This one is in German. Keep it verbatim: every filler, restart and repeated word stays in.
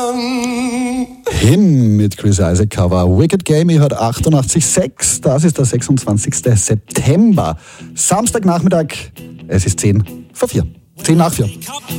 Him mit Chris Isaac Cover. Wicked Game, ihr hört achtundachtzig Komma sechs. Das ist der sechsundzwanzigster September. Samstagnachmittag. Es ist zehn vor vier. zehn nach vier.